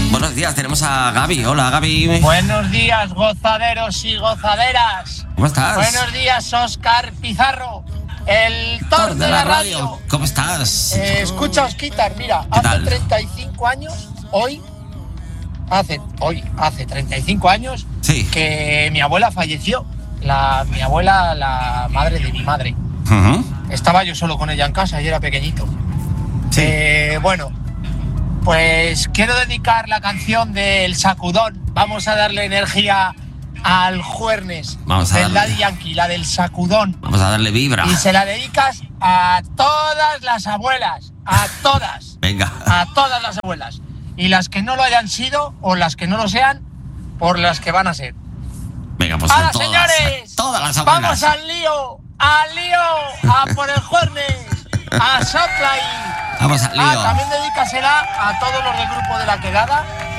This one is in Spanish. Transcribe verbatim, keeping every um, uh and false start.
Buenos días, tenemos a Gaby. Hola, Gaby. Buenos días, gozaderos y gozaderas. ¿Cómo estás? Buenos días, Óscar Pizarro, el Thor de, de la radio. radio. ¿Cómo estás? Eh, escucha, Osquitar, mira, hace tal? treinta y cinco años, hoy, hace, hoy, hace treinta y cinco años, sí. que mi abuela falleció. La, mi abuela, la madre de mi madre. Uh-huh. Estaba yo solo con ella en casa y era pequeñito. Sí. Eh, bueno, pues quiero dedicar la canción del sacudón. Vamos a darle energía al jueves Vamos a del darle. Daddy Yankee, la del sacudón. Vamos a darle vibra. Y se la dedicas a todas las abuelas, a todas. Venga. A todas las abuelas. Y las que no lo hayan sido, o las que no lo sean, por las que van a ser. Venga, pues ¡Hala, a todas, señores! a todas las abuelas. ¡Vamos al lío! ¡Al lío! ¡A por el jueves! ¡A sopla ahí! Vamos al lío. Ah, también dedícasela a todos los del grupo de La Quedada,